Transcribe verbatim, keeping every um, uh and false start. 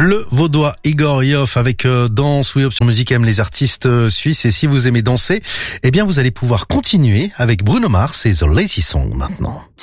Le Vaudois Igor Yoff avec euh, Danse. Oui, Option Musique aime les artistes euh, suisses, et si vous aimez danser, eh bien vous allez pouvoir continuer avec Bruno Mars et The Lazy Song maintenant.